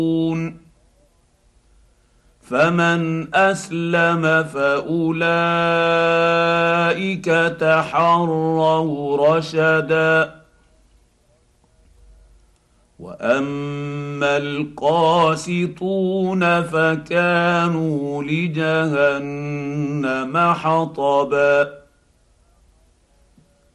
فمن اسلم فاولئك تحروا رشدا. واما القاسطون فكانوا لجهنم حطبا